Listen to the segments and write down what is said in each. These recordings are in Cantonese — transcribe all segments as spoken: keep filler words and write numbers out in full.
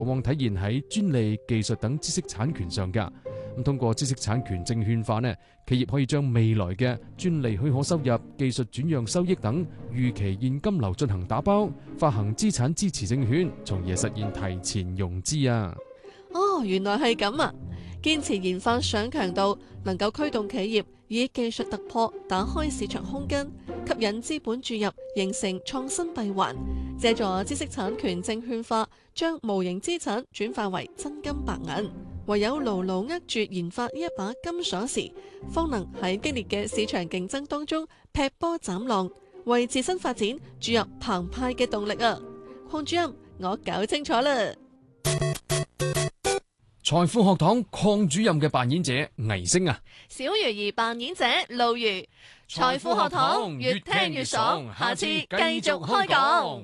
往往體現喺專利、技術等知識產權上㗎。咁通過知識產權證券化呢，企業可以將未來嘅專利許可收入、技術轉讓收益等預期現金流進行打包，發行資產支持證券，從而實現提前融資啊！ 哦，原來係咁啊！堅持研發上強度，能夠驅動企業以技術突破打開市場空間，吸引資本注入，形成創新閉環。借助知識產權證券化，將無形資產轉化為真金白銀。唯有牢牢握住研發呢一把金鎖匙，方能喺激烈嘅市場競爭當中劈波斬浪，為自身發展注入澎湃嘅動力啊！鄺主任，我搞清楚啦。 財富學堂鄺主任嘅扮演者倪星啊， 小魚兒扮演者路如。財富學堂越聽越爽，下次繼續開講。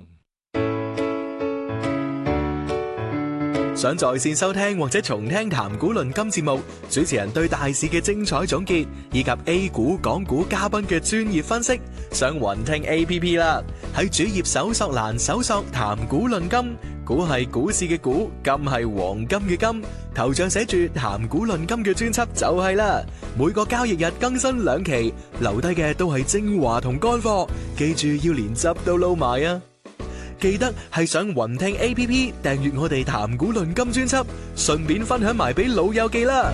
想在線收聽或者重聽談股論金節目，主持人對大市嘅精彩總結，以及 A 股、港股嘉賓嘅專業分析，上雲聽 A P P 啦。喺主頁搜索欄搜索談股論金，股係股市嘅股，金係黃金嘅金，頭像寫住談股論金嘅專輯就係啦。每個交易日更新兩期，留低嘅都係精華同乾貨，記住要連汁都撈埋啊！記得係上雲聽 A P P 訂閱我哋談股論金專輯，順便分享埋俾老友記啦。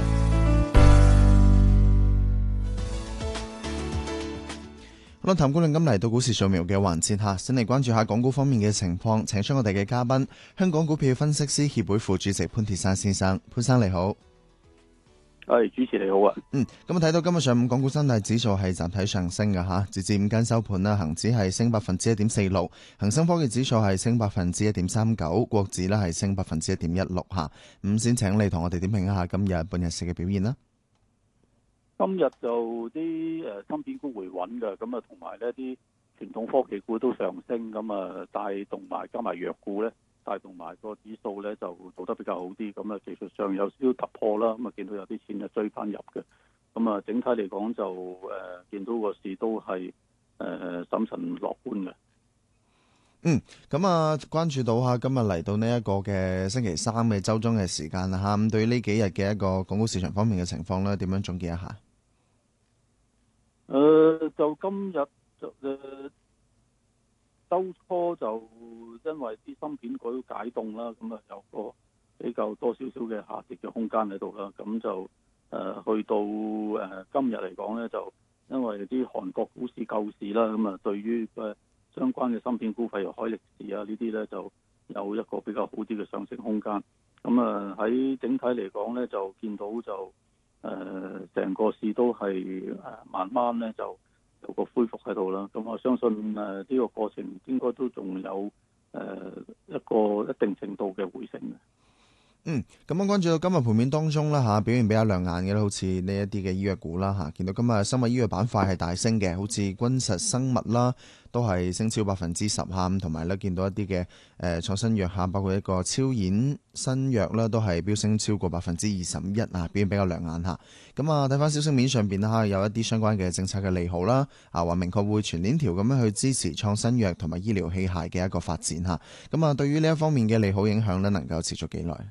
好啦，談股論金嚟到股市掃描嘅環節吓，先嚟關注下港股方面嘅情況，請出我哋嘅嘉賓，香港股票分析師協會副主席潘鐵珊先生。潘生你好。 係，主持你好啊。 嗯，咁啊睇到今日上午港股三大指數係集體上升嘅吓，截至午間收盤啦，恒指係升百分之一點四六，恒生科技指數係升百分之一點三九，國指呢係升百分之一點一六吓。咁先請你同我哋點評一下今日半日市嘅表現啦。 今日就啲誒芯片股回穩嘅，咁啊同埋呢啲傳統科技股都上升，咁啊帶動埋加埋藥股咧，帶動埋個指數咧就做得比較好啲，咁啊技術上有少少突破啦，咁啊見到有啲錢就追翻入嘅，咁啊整體嚟講就誒、呃、見到個市都係誒審慎樂觀嘅。 嗯，咁啊關注到下今日嚟到呢一個嘅星期三嘅週中嘅時間啦嚇，咁對於呢幾日嘅一個港股市場方面嘅情況咧，點樣總結一下？ 誒、呃、就今日就誒週初就因為啲芯片股解凍啦，咁啊有個比較多少少嘅下跌嘅空間喺度啦，咁就誒、呃、去到誒、呃、今日嚟講咧，就因為啲韓國股市救市啦，咁啊對於誒相關嘅芯片股，譬如海力士啊呢啲咧，就有一個比較好啲嘅上升空間。咁啊喺整體嚟講咧，就見到就誒成、呃、個市都係誒、呃、慢慢咧就有個恢復喺度啦。咁我相信誒呢、呃、個過程應該都仲有誒、呃、一個一定程度嘅回升嘅。 嗯，咁樣關注到今日盤面當中啦吓，表現比較亮眼嘅好似呢一啲嘅醫藥股啦吓，見到今日生物醫藥板塊係大升嘅，好似君實生物啦，都係升超百分之十吓，同埋咧見到一啲嘅誒創新藥吓，包括一個超演新藥啦，都係飆升超過百分之二十一啊，表現比較亮眼吓。咁啊，睇翻消息面上邊啦，有一啲相關嘅政策嘅利好啦，啊話明確會全鏈條咁樣去支持創新藥同埋醫療器械嘅一個發展吓。咁啊，對於呢一方面嘅利好影響咧，能夠持續幾耐？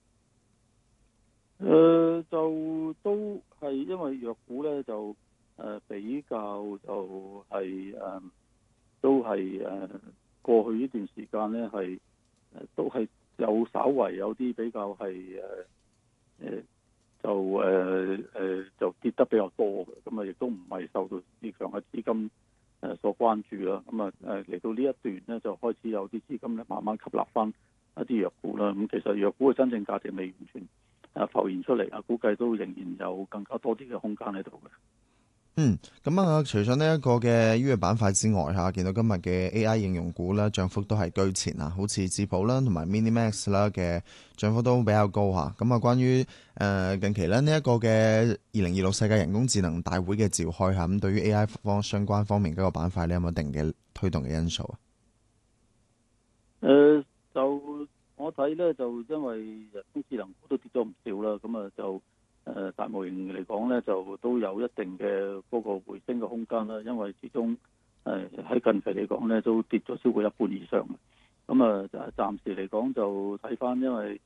誒、呃、就都係因為藥股咧就誒、呃、比較就係、是、誒、呃、都係誒、呃、過去呢段時間咧係誒都係有稍為有啲比較係誒誒就誒誒、呃呃、就跌得比較多嘅，咁啊亦都唔係受到市場嘅資金誒所關注啦。咁啊誒嚟到呢一段咧就開始有啲資金咧慢慢吸納翻一啲藥股啦。咁其實藥股嘅真正價值未完全浮現出嚟啊，估計都仍然有更加多啲嘅空間喺度嘅。 嗯，咁啊，除咗呢一個嘅醫藥板塊之外嚇，見到今日嘅 A I 應用股啦，漲幅都係居前啊，好似智譜啦同埋 Minimax 啦嘅漲幅都比較高嚇。咁啊，關於誒近期咧呢一個嘅二零二六世界人工智能大會嘅召開嚇，咁對於 A I 方相關方面嗰個板塊咧，有冇一定嘅推動嘅因素啊？ 誒、呃，就我睇咧，就因為人工智能股都跌咗唔少啦，咁啊就。誒大模型嚟講咧，就都有一定嘅嗰個回升嘅空間啦。因為始終誒喺近期嚟講咧，都跌咗超過一半以上。 咁啊暫時嚟講就睇翻，因為